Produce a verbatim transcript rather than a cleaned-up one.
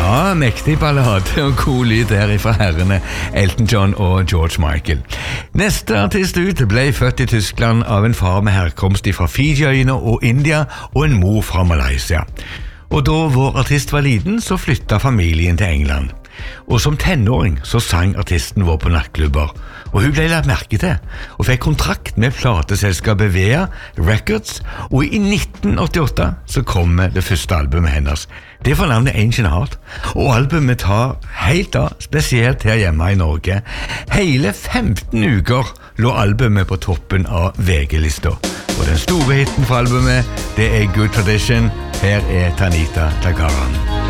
Ja, mektig ballade og god lyd her fra herrene Elton John og George Michael. Neste artist ut ble født i Tyskland av en far med herkomst fra Fiji-øyene og India og en mor fra Malaysia. Og da vår artist var liten, så flyttet familien til England. Og som tenåring så sang artisten vår på nattklubber, og hun ble lagt merke til, og fikk kontrakt med plateselskapet Vea Records, og i nitten åttiåtte så kom det første albumet hennes. Det får navnet Ancient Heart, og albumet tar helt av, spesielt her hjemme i Norge. Hele femten uker lå albumet på toppen av V G-lista. Og den store hitten fra albumet, det er Good Tradition. Her er Tanita Takaram.